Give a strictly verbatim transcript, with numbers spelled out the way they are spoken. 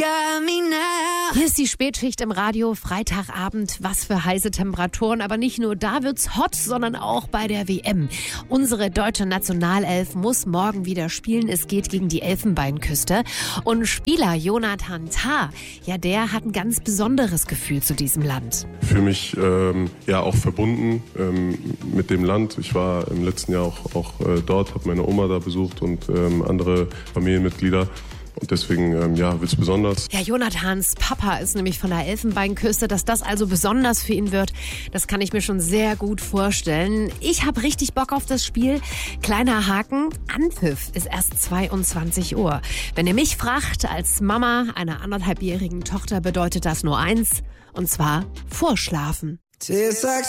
got me now. Hier ist die Spätschicht im Radio, Freitagabend. Was für heiße Temperaturen. Aber nicht nur da wird's hot, sondern auch bei der W M. Unsere deutsche Nationalelf muss morgen wieder spielen. Es geht gegen die Elfenbeinküste. Und Spieler Jonathan Tah, ja, der hat ein ganz besonderes Gefühl zu diesem Land. Ich fühle mich ähm, ja auch verbunden ähm, mit dem Land. Ich war im letzten Jahr auch, auch äh, dort, habe meine Oma da besucht und ähm, andere Familienmitglieder. Und deswegen, ähm, ja, wird's besonders. Ja, Jonathans Papa ist nämlich von der Elfenbeinküste. Dass das also besonders für ihn wird, das kann ich mir schon sehr gut vorstellen. Ich habe richtig Bock auf das Spiel. Kleiner Haken, Anpfiff ist erst zweiundzwanzig Uhr. Wenn ihr mich fragt, als Mama einer anderthalbjährigen Tochter bedeutet das nur eins, und zwar Vorschlafen.